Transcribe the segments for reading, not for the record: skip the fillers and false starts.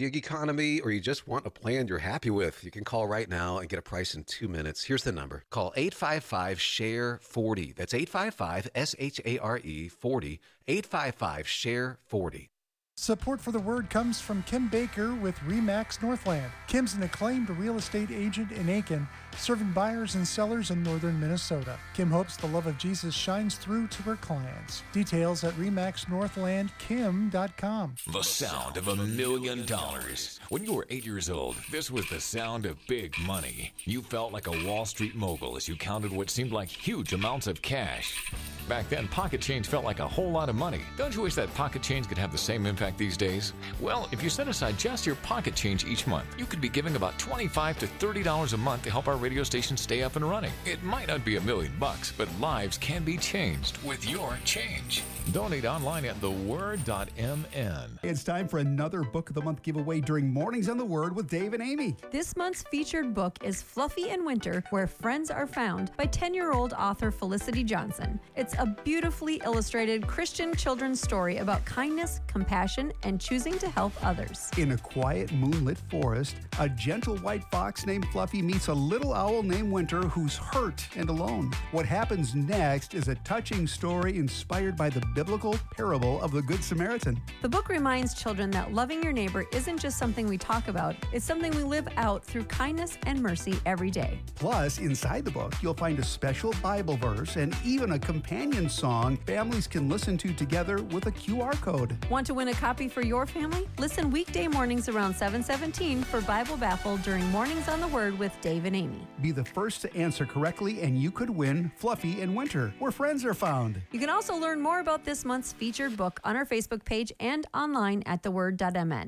gig economy, or you just want a plan you're happy with, you can call right now and get a price in 2 minutes. Here's the number. Call 855-SHARE-40. That's 855-SHARE-40. 855-SHARE-40. Support for the Word comes from Kim Baker with RE/MAX Northland. Kim's an acclaimed real estate agent in Aiken, serving buyers and sellers in northern Minnesota. Kim hopes the love of Jesus shines through to her clients. Details at remaxnorthlandkim.com. The sound of $1 million. When you were 8 years old, this was the sound of big money. You felt like a Wall Street mogul as you counted what seemed like huge amounts of cash. Back then, pocket change felt like a whole lot of money. Don't you wish that pocket change could have the same impact these days? Well, if you set aside just your pocket change each month, you could be giving about $25 to $30 a month to help our radio station stay up and running. It might not be $1 million, but lives can be changed with your change. Donate online at theword.mn. It's time for another Book of the Month giveaway during Mornings on the Word with Dave and Amy. This month's featured book is Fluffy in Winter, Where Friends Are Found by 10-year-old author Felicity Johnson. It's a beautifully illustrated Christian children's story about kindness, compassion, and choosing to help others. In a quiet, moonlit forest, a gentle white fox named Fluffy meets a little owl named Winter who's hurt and alone. What happens next is a touching story inspired by the biblical parable of the Good Samaritan. The book reminds children that loving your neighbor isn't just something we talk about, it's something we live out through kindness and mercy every day. Plus, inside the book, you'll find a special Bible verse and even a companion song families can listen to together with a QR code. Want to win a copy for your family? Listen weekday mornings around 7:17 for Bible Baffle during Mornings on the Word with Dave and Amy. Be the first to answer correctly and you could win Fluffy in Winter, Where Friends Are Found. You can also learn more about this month's featured book on our Facebook page and online at theword.mn.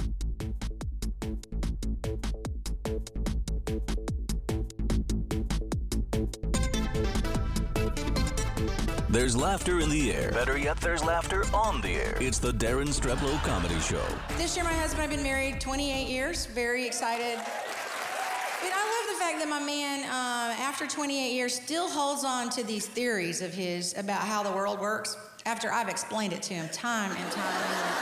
There's laughter in the air. Better yet, there's laughter on the air. It's the Darren Streplow Comedy Show. This year, my husband and I have been married 28 years. Very excited. But I love the fact that my man, after 28 years, still holds on to these theories of his about how the world works after I've explained it to him time and time again.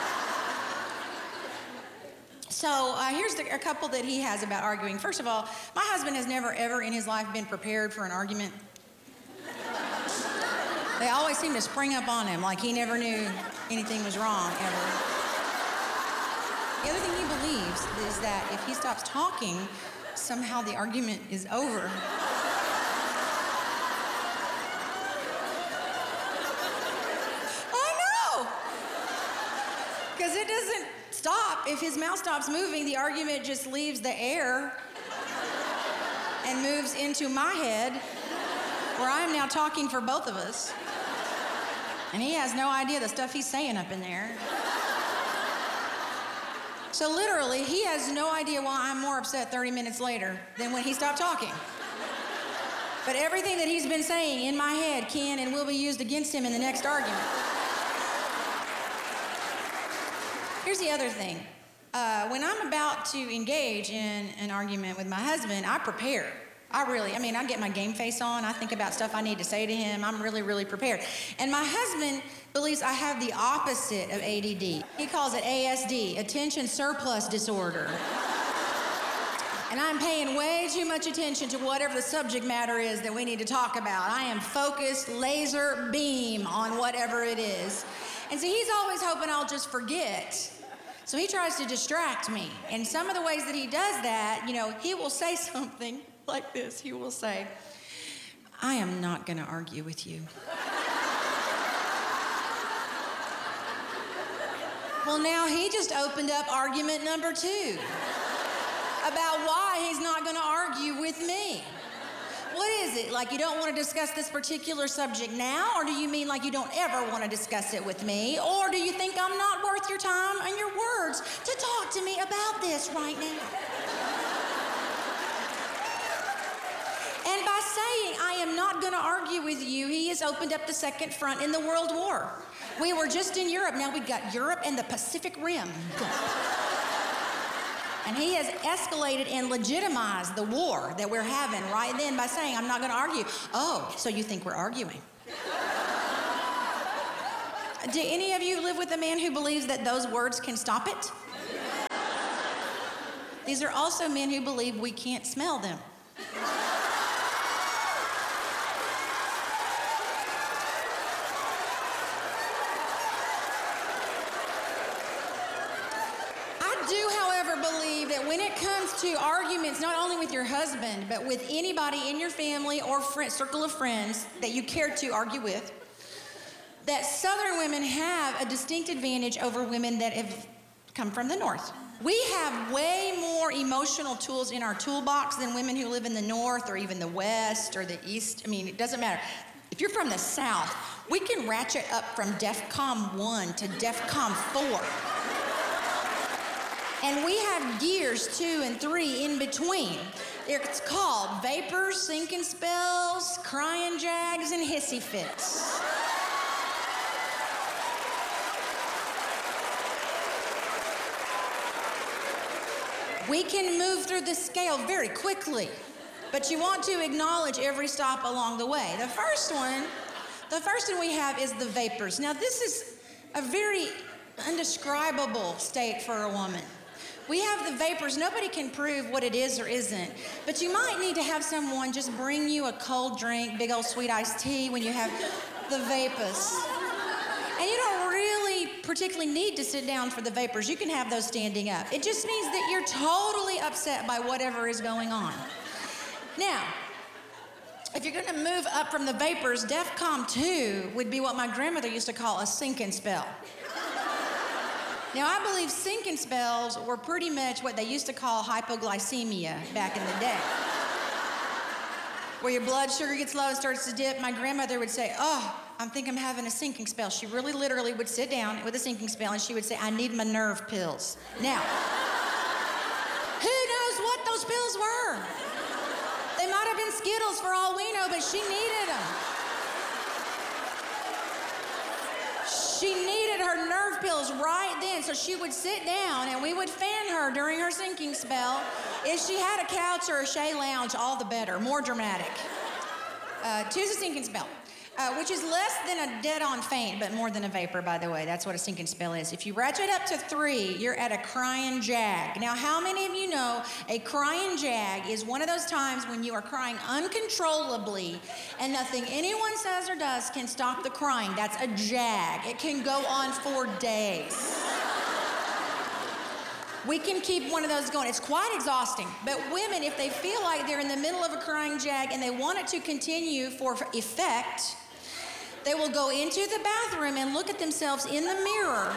So here's a couple that he has about arguing. First of all, my husband has never, ever in his life been prepared for an argument. They always seem to spring up on him like he never knew anything was wrong, ever. The other thing he believes is that if he stops talking, somehow the argument is over. I know! Because it doesn't stop. If his mouth stops moving, the argument just leaves the air and moves into my head, where I'm now talking for both of us. And he has no idea the stuff he's saying up in there. So literally, he has no idea why I'm more upset 30 minutes later than when he stopped talking. But everything that he's been saying in my head can and will be used against him in the next argument. Here's the other thing. When I'm about to engage in an argument with my husband, I prepare. I get my game face on. I think about stuff I need to say to him. I'm really, really prepared. And my husband believes I have the opposite of ADD. He calls it ASD, Attention Surplus Disorder. And I'm paying way too much attention to whatever the subject matter is that we need to talk about. I am focused, laser beam on whatever it is. And so he's always hoping I'll just forget. So he tries to distract me. And some of the ways that he does that, he will say something like this. He will say, I am not going to argue with you. Well, now he just opened up argument number 2 about why he's not going to argue with me. What is it? Like you don't want to discuss this particular subject now? Or do you mean like you don't ever want to discuss it with me? Or do you think I'm not worth your time and your words to talk to me about this right now? And by saying, I am not going to argue with you, he has opened up the second front in the World War. We were just in Europe. Now we've got Europe and the Pacific Rim. And he has escalated and legitimized the war that we're having right then by saying, I'm not going to argue. Oh, so you think we're arguing? Do any of you live with a man who believes that those words can stop it? these are also men who believe we can't smell them. Believe that when it comes to arguments, not only with your husband, but with anybody in your family or circle of friends that you care to argue with, that Southern women have a distinct advantage over women that have come from the North. We have way more emotional tools in our toolbox than women who live in the North or even the West or the East. I mean, it doesn't matter. If you're from the South, we can ratchet up from DEFCON 1 to DEFCON 4. And we have gears 2 and 3 in between. It's called vapors, sinking spells, crying jags, and hissy fits. We can move through the scale very quickly, but you want to acknowledge every stop along the way. The first one we have is the vapors. Now, this is a very undescribable state for a woman. We have the vapors. Nobody can prove what it is or isn't, but you might need to have someone just bring you a cold drink, big old sweet iced tea when you have the vapors. And you don't really particularly need to sit down for the vapors. You can have those standing up. It just means that you're totally upset by whatever is going on. Now, if you're gonna move up from the vapors, DEFCON 2 would be what my grandmother used to call a sinking spell. Now, I believe sinking spells were pretty much what they used to call hypoglycemia back in the day. Where your blood sugar gets low and starts to dip. My grandmother would say, oh, I think I'm having a sinking spell. She really literally would sit down with a sinking spell and she would say, I need my nerve pills. Now, who knows what those pills were? They might have been Skittles for all we know, but she needed them. She needed her nerve pills right then, so she would sit down and we would fan her during her sinking spell. If she had a couch or a Shea Lounge, all the better, more dramatic. Choose a sinking spell, which is less than a dead-on faint, but more than a vapor, by the way. That's what a sinking spell is. If you ratchet up to 3, you're at a crying jag. Now, how many of you know a crying jag is one of those times when you are crying uncontrollably and nothing anyone says or does can stop the crying? That's a jag. It can go on for days. We can keep one of those going. It's quite exhausting. But women, if they feel like they're in the middle of a crying jag and they want it to continue for effect, they will go into the bathroom and look at themselves in the mirror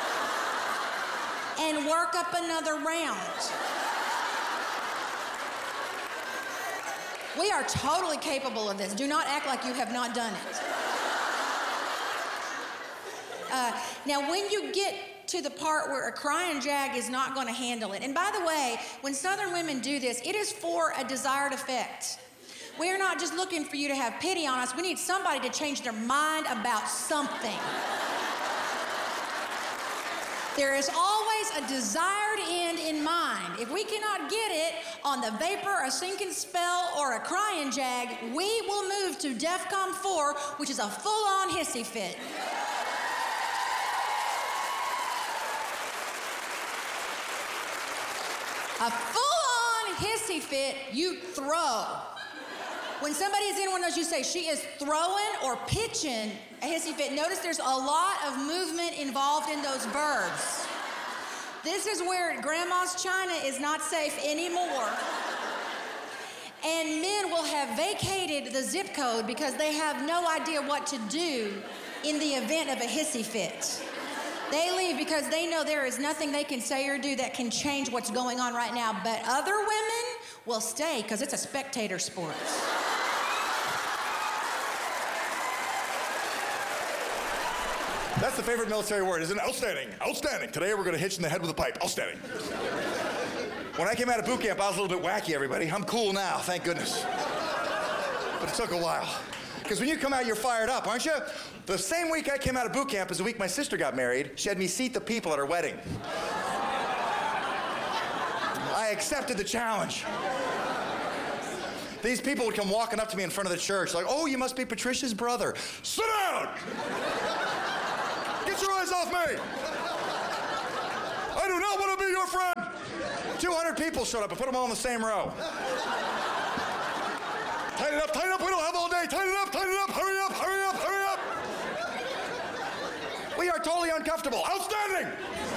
and work up another round. We are totally capable of this. Do not act like you have not done it. Now, when you get to the part where a crying jag is not going to handle it, and by the way, when Southern women do this, it is for a desired effect. We're not just looking for you to have pity on us. We need somebody to change their mind about something. There is always a desired end in mind. If we cannot get it on the vapor, a sinking spell, or a crying jag, we will move to DEFCON 4, which is a full-on hissy fit. A full-on hissy fit, you throw. When somebody is in one of those, you say, she is throwing or pitching a hissy fit. Notice there's a lot of movement involved in those verbs. This is where grandma's china is not safe anymore. And men will have vacated the zip code because they have no idea what to do in the event of a hissy fit. They leave because they know there is nothing they can say or do that can change what's going on right now. But other women will stay because it's a spectator sport. That's the favorite military word, isn't it? Outstanding, outstanding. Today we're going to hit you in the head with a pipe. Outstanding. When I came out of boot camp, I was a little bit wacky, everybody. I'm cool now, thank goodness. But it took a while. Because when you come out, you're fired up, aren't you? The same week I came out of boot camp is the week my sister got married. She had me seat the people at her wedding. I accepted the challenge. These people would come walking up to me in front of the church like, oh, you must be Patricia's brother. Sit down! Get your eyes off me! I do not want to be your friend! 200 people showed up and put them all in the same row. Tighten up, we don't have all day. Tighten up, hurry up. We are totally uncomfortable. Outstanding!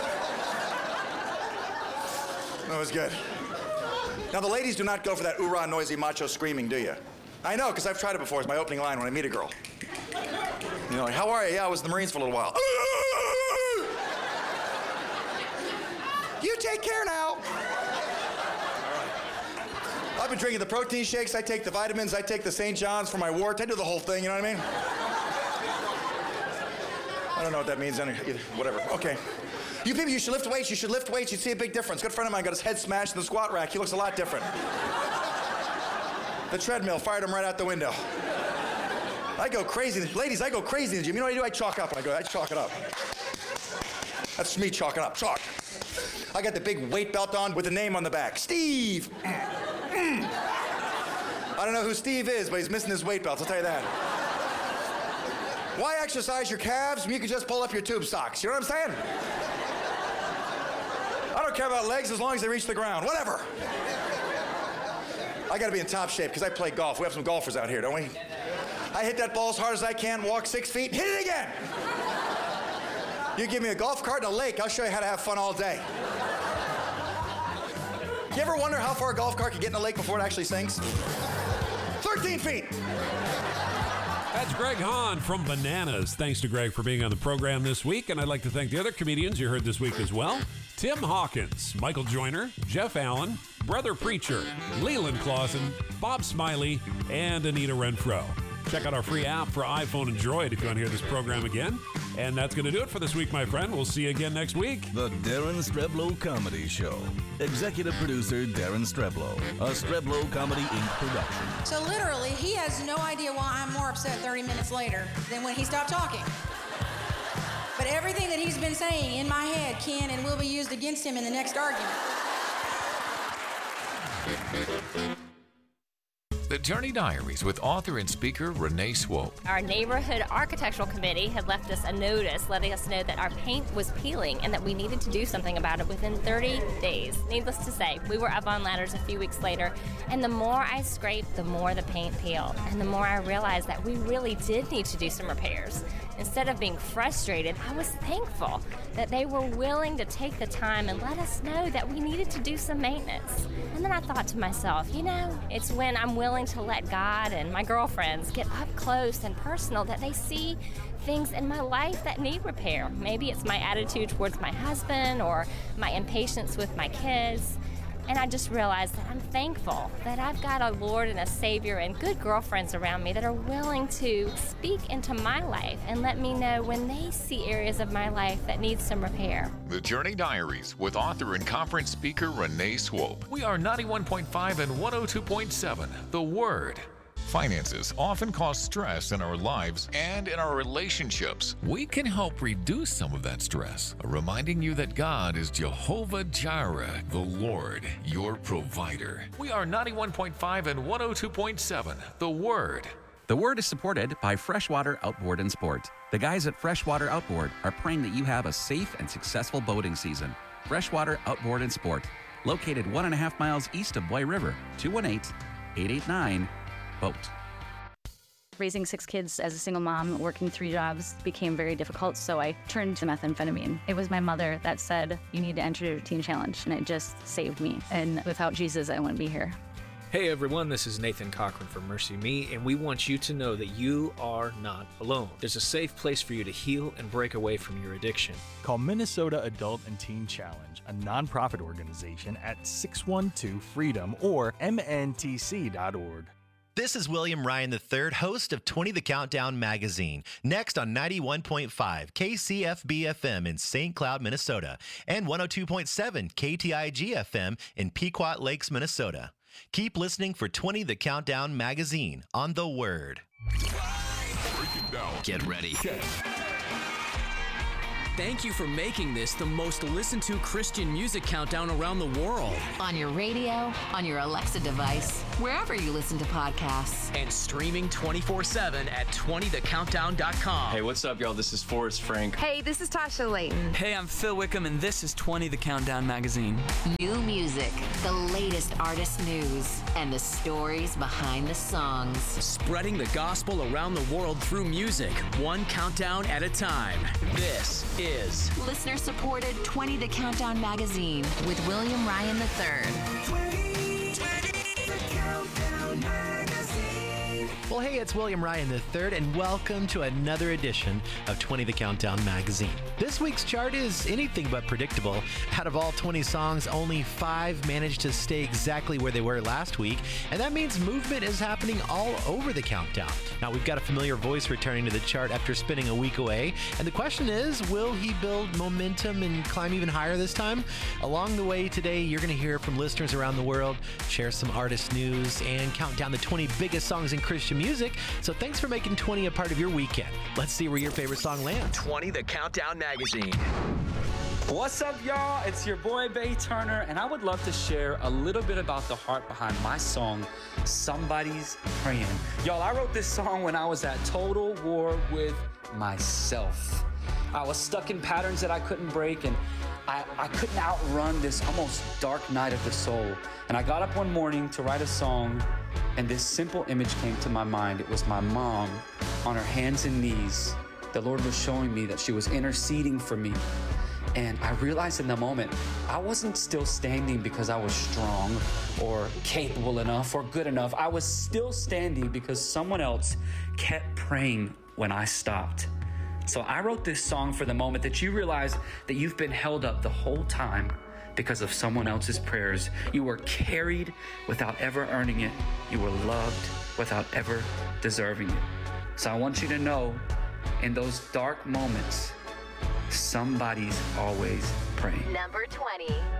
That was good. Now, the ladies do not go for that oorah noisy macho screaming, do you? I know, because I've tried it before. It's my opening line when I meet a girl. You know, like, how are you? Yeah, I was in the Marines for a little while. You take care now. I've been drinking the protein shakes, I take the vitamins, I take the St. John's for my wart. I do the whole thing, you know what I mean? I don't know what that means, whatever. Okay. You people, you should lift weights, you'd see a big difference. Good friend of mine got his head smashed in the squat rack. He looks a lot different. The treadmill fired him right out the window. I go crazy. Ladies, I go crazy in the gym. You know what I do? I chalk up when I go. I chalk it up. That's me chalking up. Chalk. I got the big weight belt on with the name on the back. Steve. I don't know who Steve is, but he's missing his weight belt, I'll tell you that. Why exercise your calves when you can just pull up your tube socks? You know what I'm saying? I don't care about legs as long as they reach the ground. Whatever. I gotta be in top shape because I play golf. We have some golfers out here, don't we? I hit that ball as hard as I can, walk 6 feet, hit it again. You give me a golf cart and a lake, I'll show you how to have fun all day. You ever wonder how far a golf cart can get in a lake before it actually sinks? 13 feet. That's Greg Hahn from Bananas. Thanks to Greg for being on the program this week, and I'd like to thank the other comedians you heard this week as well. Tim Hawkins, Michael Joyner, Jeff Allen, Brother Preacher, Leland Clausen, Bob Smiley, and Anita Renfro. Check out our free app for iPhone and Droid if you want to hear this program again. And that's going to do it for this week, my friend. We'll see you again next week. The Darren Streblo Comedy Show. Executive producer Darren Streblo. A Streblo Comedy Inc. production. So literally, he has no idea why I'm more upset 30 minutes later than when he stopped talking. But everything that he's been saying in my head can and will be used against him in the next argument. The Journey Diaries with author and speaker Renee Swope. Our neighborhood architectural committee had left us a notice letting us know that our paint was peeling and that we needed to do something about it within 30 days. Needless to say, we were up on ladders a few weeks later, and the more I scraped, the more the paint peeled, and the more I realized that we really did need to do some repairs. Instead of being frustrated, I was thankful that they were willing to take the time and let us know that we needed to do some maintenance. And then I thought to myself, you know, it's when I'm willing to let God and my girlfriends get up close and personal that they see things in my life that need repair. Maybe it's my attitude towards my husband or my impatience with my kids. And I just realized that I'm thankful that I've got a Lord and a Savior and good girlfriends around me that are willing to speak into my life and let me know when they see areas of my life that need some repair. The Journey Diaries with author and conference speaker Renee Swope. We are 91.5 and 102.7. The Word. Finances often cause stress in our lives and in our relationships. We can help reduce some of that stress, reminding you that God is Jehovah Jireh, the Lord, your provider. We are 91.5 and 102.7, The Word. The Word is supported by Freshwater Outboard and Sport. The guys at Freshwater Outboard are praying that you have a safe and successful boating season. Freshwater Outboard and Sport, located 1.5 miles east of Boy River, 218-889 Boat. Raising 6 kids as a single mom, working 3 jobs became very difficult, so I turned to methamphetamine. It was my mother that said, you need to enter Teen Challenge, and it just saved me. And without Jesus, I wouldn't be here. Hey everyone, this is Nathan Cochran from Mercy Me, and we want you to know that you are not alone. There's a safe place for you to heal and break away from your addiction. Call Minnesota Adult and Teen Challenge, a nonprofit organization, at 612-FREEDOM or mntc.org. This is William Ryan III, host of 20 The Countdown magazine. Next on 91.5 KCFB-FM in St. Cloud, Minnesota, and 102.7 KTIG-FM in Pequot Lakes, Minnesota. Keep listening for 20 The Countdown magazine on The Word. Break it down. Get ready. thank you for making this the most listened to Christian music countdown around the world. On your radio, on your Alexa device, wherever you listen to podcasts. And streaming 24/7 at 20thecountdown.com. Hey, what's up, y'all? This is Forrest Frank. Hey, this is Tasha Layton. Hey, I'm Phil Wickham, and this is 20 The Countdown magazine. New music, the latest artist news, and the stories behind the songs. Spreading the gospel around the world through music, one countdown at a time. This is listener-supported 20 The Countdown magazine with William Ryan III. 20 The Countdown magazine. Well, hey, it's William Ryan III, and welcome to another edition of 20 The Countdown magazine. This week's chart is anything but predictable. Out of all 20 songs, only 5 managed to stay exactly where they were last week, and that means movement is happening all over the countdown. Now, we've got a familiar voice returning to the chart after spending a week away, and the question is, will he build momentum and climb even higher this time? Along the way today, you're going to hear from listeners around the world, share some artist news, and count down the 20 biggest songs in Christian music. So thanks for making 20 a part of your weekend. Let's see where your favorite song lands. 20 The Countdown magazine. What's up, y'all? It's your boy, Bay Turner, and I would love to share a little bit about the heart behind my song, Somebody's Praying. Y'all, I wrote this song when I was at total war with myself. I was stuck in patterns that I couldn't break, and I couldn't outrun this almost dark night of the soul. And I got up one morning to write a song, and this simple image came to my mind. It was my mom on her hands and knees. The Lord was showing me that she was interceding for me. And I realized in the moment, I wasn't still standing because I was strong or capable enough or good enough. I was still standing because someone else kept praying when I stopped. So I wrote this song for the moment that you realize that you've been held up the whole time because of someone else's prayers. You were carried without ever earning it. You were loved without ever deserving it. So I want you to know, in those dark moments, somebody's always praying. Number 20.